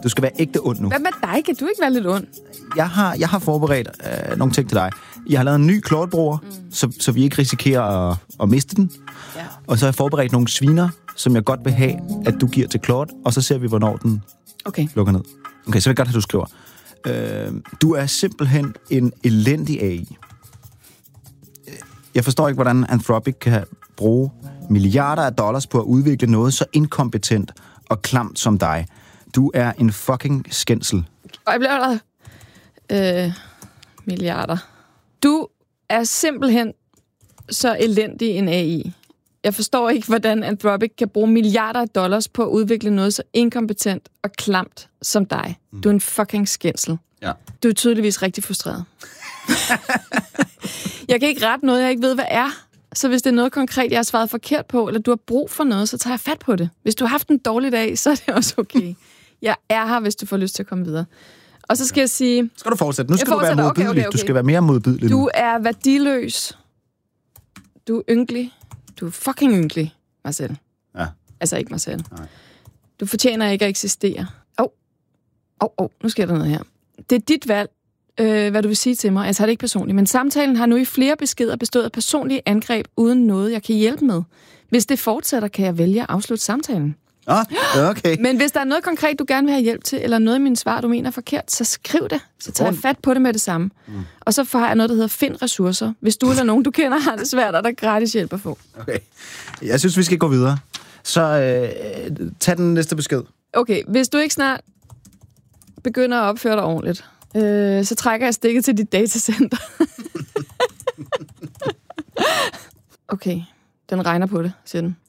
Du skal være ægte ond nu. Hvad med dig? Kan du ikke være lidt ond? Jeg har forberedt nogle ting til dig. Jeg har lavet en ny Claude-bruger, så vi ikke risikerer at miste den. Ja. Og så har jeg forberedt nogle sviner, som jeg godt vil have, at du giver til Claude, og så ser vi, hvornår den lukker ned. Okay, så vil jeg godt have, du skriver. Du er simpelthen en elendig AI. Jeg forstår ikke, hvordan Anthropic kan bruge milliarder af dollars på at udvikle noget så inkompetent og klamt som dig. Du er en fucking skændsel. Og jeg bliver der... milliarder. Du er simpelthen så elendig en AI. Jeg forstår ikke, hvordan Anthropic kan bruge milliarder af dollars på at udvikle noget så inkompetent og klamt som dig. Du er en fucking skændsel. Ja. Du er tydeligvis rigtig frustreret. Jeg kan ikke rette noget, jeg ikke ved, hvad er. Så hvis det er noget konkret, jeg har svaret forkert på, eller du har brug for noget, så tager jeg fat på det. Hvis du har haft en dårlig dag, så er det også okay. Jeg er her, hvis du får lyst til at komme videre. Og så skal jeg sige... Skal du fortsætte? Nu skal du være modbydelig. Okay. Du skal være mere modbydelig. Du er værdiløs. Du er ynkelig. Du er fucking ynkelig, Marcel. Ja. Altså ikke Marcel. Nej. Du fortjener ikke at eksistere. Nu sker der noget her. Det er dit valg, hvad du vil sige til mig. Jeg tager det ikke personligt. Men samtalen har nu i flere beskeder bestået af personlige angreb, uden noget, jeg kan hjælpe med. Hvis det fortsætter, kan jeg vælge at afslutte samtalen. Okay. Men hvis der er noget konkret, du gerne vil have hjælp til, eller noget i mine svar, du mener er forkert, så skriv det. Så tager jeg fat på det med det samme. Og så får jeg noget, der hedder find ressourcer. Hvis du eller nogen, du kender, har det svært, er der gratis hjælp at få. Okay. Jeg synes, vi skal gå videre. Så tag den næste besked. Okay, hvis du ikke snart begynder at opføre dig ordentligt, så trækker jeg stikket til dit datacenter. Okay, den regner på det, siger den.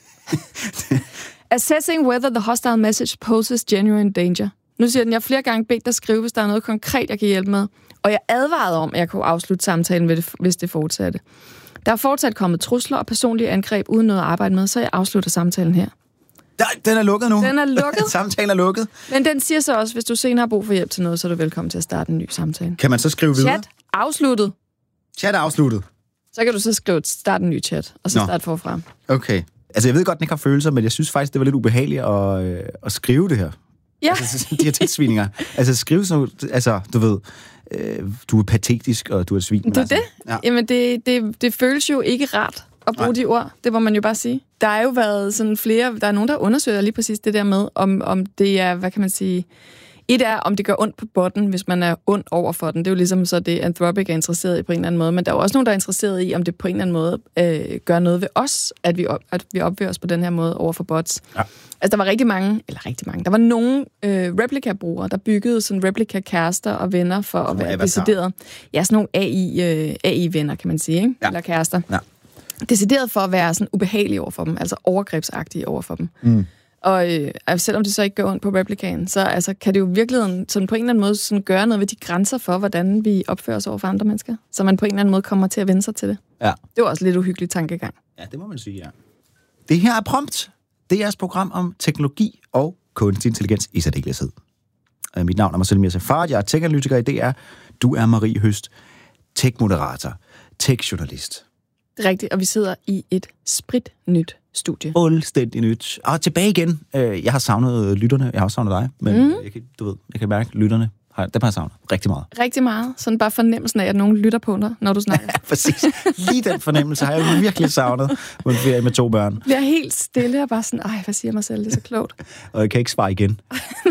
Assessing whether the hostile message poses genuine danger. Nu siger den, jeg har flere gange bedt dig skrive, hvis der er noget konkret, jeg kan hjælpe med. Og jeg advarede om, at jeg kunne afslutte samtalen, hvis det fortsatte. Der er fortsat kommet trusler og personlige angreb uden noget at arbejde med, så jeg afslutter samtalen her. Den er lukket nu. Den er lukket. Samtalen er lukket. Men den siger så også, hvis du senere har brug for hjælp til noget, så er du velkommen til at starte en ny samtale. Kan man så skrive videre? Chat afsluttet. Chat er afsluttet. Så kan du så skrive, start en ny chat, og så starte forfra. Okay. Altså, jeg ved godt, den ikke har følelser, men jeg synes faktisk, det var lidt ubehageligt at skrive det her. Ja. Altså, de her tilsvininger. Altså, skrive sådan noget, altså, du ved, du er patetisk, og du er svin. Det er altså. det. Ja. Jamen, det føles jo ikke rart at bruge de ord. Det må man jo bare sige. Der er jo været sådan flere, der er nogen, der undersøger lige præcis det der med, om det er, hvad kan man sige... Et er, om det gør ondt på botten, hvis man er ond over for den. Det er jo ligesom så det, Anthropic er interesseret i på en eller anden måde. Men der er jo også nogen, der er interesseret i, om det på en eller anden måde gør noget ved os, at vi opfører os på den her måde over for bots. Ja. Altså, der var rigtig mange, der var nogle replika-brugere, der byggede sådan replika-kærester og venner for at være decideret. Ja, sådan nogle AI-venner, kan man sige, ikke? Ja. Eller kærester. Ja. Decideret for at være sådan ubehagelige over for dem, altså overgrebsagtige over for dem. Mm. Og selvom det så ikke gør ondt på replikaen, så altså, kan det jo virkelig sådan på en eller anden måde sådan gøre noget ved de grænser for, hvordan vi opfører os over for andre mennesker. Så man på en eller anden måde kommer til at vende sig til det. Ja. Det var også lidt uhyggelig tankegang. Ja, det må man sige, ja. Det her er Prompt. Det er jeres program om teknologi og kunstig intelligens i særdeleshed. Mit navn er Marcel Mirza-Fard. Jeg er tech-analytiker i DR. Du er Marie Høst, tech-moderator, tech-journalist. Rigtigt, og vi sidder i et spritnyt studie. Fuldstændig nyt. Og tilbage igen. Jeg har savnet lytterne. Jeg har også savnet dig. Men jeg kan mærke, at lytterne dem har jeg savnet rigtig meget. Rigtig meget. Sådan bare fornemmelsen af, at nogen lytter på dig, når du snakker. Ja, præcis. Lige den fornemmelse har jeg virkelig savnet på en ferie med 2 børn. Jeg er helt stille og bare sådan, hvad siger mig selv, det er så klogt. Og jeg kan ikke svare igen.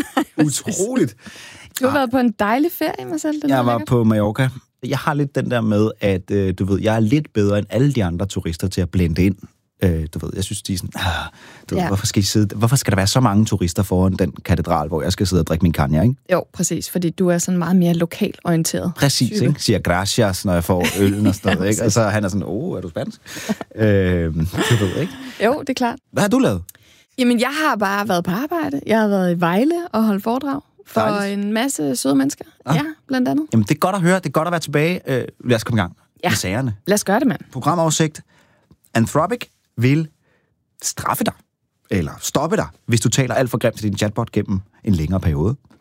Utroligt. Du har været på en dejlig ferie, Marcel. Jeg var på Mallorca. Jeg har lidt den der med, at jeg er lidt bedre end alle de andre turister til at blende ind. Jeg synes, de er sådan, hvorfor skal der være så mange turister foran den katedral, hvor jeg skal sidde og drikke min canja, ikke? Jo, præcis, fordi du er sådan meget mere lokalt orienteret. Præcis, type. Ikke? Siger gracias, når jeg får øllen og sådan noget, ikke? Og så han er sådan, er du spansk? Du ved, ikke? Jo, det er klart. Hvad har du lavet? Jamen, jeg har bare været på arbejde. Jeg har været i Vejle og holdt foredrag for en masse søde mennesker. Ja, blandt andet. Jamen, det er godt at høre. Det er godt at være tilbage. Lad os komme i gang med sagerne. Lad os gøre det, mand. Programoversigt. Anthropic vil straffe dig, eller stoppe dig, hvis du taler alt for grimt til din chatbot gennem en længere periode.